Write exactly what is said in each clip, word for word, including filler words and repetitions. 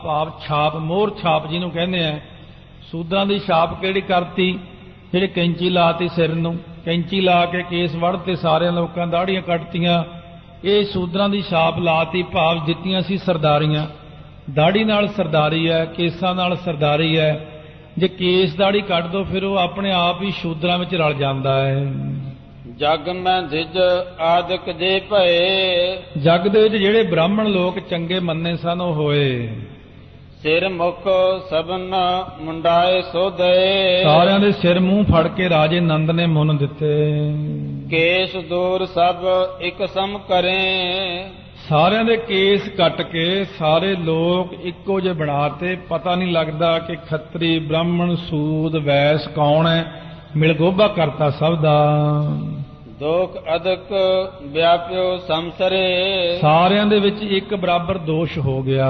ਭਾਵ ਛਾਪ, ਮੋਹਰ ਛਾਪ ਜਿਹਨੂੰ ਕਹਿੰਦੇ ਆ। ਸੂਦਰਾਂ ਦੀ ਛਾਪ ਕਿਹੜੀ ਕਰਤੀ? ਜਿਹੜੇ ਕੈਂਚੀ ਲਾਤੀ ਸਿਰ ਨੂੰ, ਕੈਂਚੀ ਲਾ ਕੇ ਕੇਸ ਵੜਤੇ, ਸਾਰਿਆਂ ਲੋਕਾਂ ਦਾੜੀਆਂ ਕੱਟਤੀਆਂ। ਇਹ ਸੂਦਰਾਂ ਦੀ ਛਾਪ ਲਾਤੀ, ਭਾਵ ਦਿੱਤੀਆਂ ਸੀ ਸਰਦਾਰੀਆਂ। ਦਾੜੀ ਨਾਲ ਸਰਦਾਰੀ ਹੈ, ਕੇਸਾਂ ਨਾਲ ਸਰਦਾਰੀ ਹੈ। ਜੇ ਕੇਸ ਦਾੜੀ ਕੱਟ ਦੋ ਫਿਰ ਉਹ ਆਪਣੇ ਆਪ ਹੀ ਸ਼ੂਦਰਾਂ ਵਿੱਚ ਰਲ ਜਾਂਦਾ ਹੈ। ਜਗ ਮੈਂ ਧਿਜ ਆਦਿਕ ਜੇ ਭਏ, ਜਗ ਦੇ ਵਿੱਚ ਜਿਹੜੇ ਬ੍ਰਾਹਮਣ ਲੋਕ ਚੰਗੇ ਮੰਨੇ ਸਨ ਉਹ ਹੋਏ। ਸਿਰ ਮੁਖ ਸਭਨ ਮੁੰਡਾਏ ਸੋਧੇ, ਸਾਰਿਆਂ ਦੇ ਸਿਰ ਮੂੰਹ ਫੜ ਕੇ ਰਾਜੇ ਨੰਦ ਨੇ ਮੁੰਨ ਦਿੱਤੇ। ਕੇਸ ਦੂਰ ਸਭ ਇਕ ਸਮ ਕਰੇ, ਸਾਰਿਆਂ ਦੇ ਕੇਸ ਕੱਟ ਕੇ ਸਾਰੇ ਲੋਕ ਇੱਕੋ ਜਿਹੇ ਬਣਾਤੇ। ਪਤਾ ਨਹੀਂ ਲੱਗਦਾ ਕਿ ਖੱਤਰੀ, ਬ੍ਰਾਹਮਣ, ਸੂਦ, ਵੈਸ ਕੌਣ ਹੈ। ਮਿਲਗੋਭਾ ਕਰਤਾ ਸਭ ਦਾ। ਦੋਖ ਅਦਕ ਵਿਆਪਿਓ ਸੰਸਰੇ, ਸਾਰਿਆਂ ਦੇ ਵਿੱਚ ਇੱਕ ਬਰਾਬਰ ਦੋਸ਼ ਹੋ ਗਿਆ।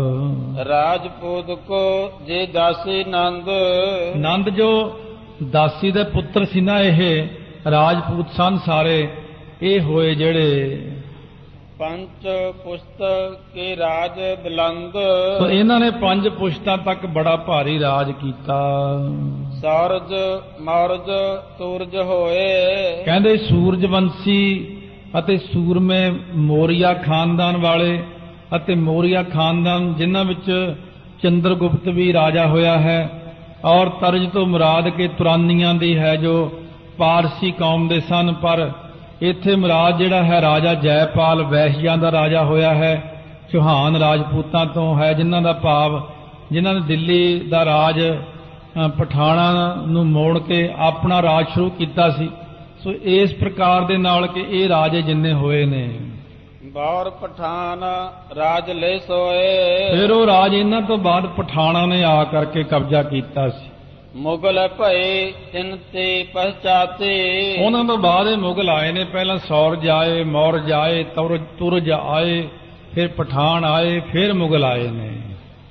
ਰਾਜਪੂਤ ਕੋ ਜੇ ਦਾਸੀ ਨੰਦ, ਨੰਦ ਜੋ ਦਾਸੀ ਦੇ ਪੁੱਤਰ ਸੀ ਨਾ, ਇਹ ਰਾਜਪੂਤ ਸਨ ਸਾਰੇ। ਇਹ ਹੋਏ ਜਿਹੜੇ ਪੰਜ ਪੁਸ਼ਤ ਕੇ ਰਾਜ ਬੁਲੰਦ, ਸੋ ਇਹਨਾਂ ਨੇ ਪੰਜ ਪੁਸ਼ਤਾਂ ਤੱਕ ਬੜਾ ਭਾਰੀ ਰਾਜ ਕੀਤਾ। ਸੂਰਜ ਮੌਰਜ ਸੂਰਜ ਹੋਏ, ਕਹਿੰਦੇ ਸੂਰਜਵੰਸ਼ੀ ਅਤੇ ਸੂਰਮੇ ਮੌਰੀਆ ਖਾਨਦਾਨ ਵਾਲੇ, ਅਤੇ ਮੌਰੀਆ ਖਾਨਦਾਨ ਜਿਨ੍ਹਾਂ ਵਿੱਚ ਚੰਦਰਗੁਪਤ ਵੀ ਰਾਜਾ ਹੋਇਆ ਹੈ। ਔਰ ਤਰਜ ਤੋਂ ਮੁਰਾਦ ਕੇ ਤੁਰਾਨੀਆਂ ਦੀ ਹੈ, ਜੋ ਪਾਰਸੀ ਕੌਮ ਦੇ ਸਨ। ਪਰ ਇੱਥੇ ਮੁਰਾਦ ਜਿਹੜਾ ਹੈ ਰਾਜਾ ਜੈਪਾਲ ਵੈਸ਼ਿਆਂ ਦਾ ਰਾਜਾ ਹੋਇਆ ਹੈ। ਚੌਹਾਨ ਰਾਜਪੂਤਾਂ ਤੋਂ ਹੈ, ਜਿਨ੍ਹਾਂ ਦਾ ਭਾਵ ਜਿਨ੍ਹਾਂ ਨੇ ਦਿੱਲੀ ਦਾ ਰਾਜ ਪਠਾਣਾ ਨੂੰ ਮੋੜ ਕੇ ਆਪਣਾ ਰਾਜ ਸ਼ੁਰੂ ਕੀਤਾ ਸੀ। ਸੋ ਇਸ ਪ੍ਰਕਾਰ ਦੇ ਨਾਲ ਕਿ ਇਹ ਰਾਜੇ ਜਿੰਨੇ ਹੋਏ ਨੇ। ਬੌਰ ਪਠਾਨ ਰਾਜ ਲੈ ਸੋਏ, ਫਿਰ ਉਹ ਰਾਜ ਇਹਨਾਂ ਤੋਂ ਬਾਅਦ ਪਠਾਣਾ ਨੇ ਆ ਕਰਕੇ ਕਬਜ਼ਾ ਕੀਤਾ ਸੀ। ਮੁਗਲ ਭਏ ਤਿੰਨ ਤੇ ਪਛਾਤੇ, ਉਹਨਾਂ ਤੋਂ ਬਾਅਦ ਇਹ ਮੁਗਲ ਆਏ ਨੇ। ਪਹਿਲਾਂ ਸੌਰਜ ਆਏ, ਮੌਰਜ ਆਏ, ਤੁਰਜ ਆਏ, ਫਿਰ ਪਠਾਨ ਆਏ, ਫਿਰ ਮੁਗਲ ਆਏ ਨੇ।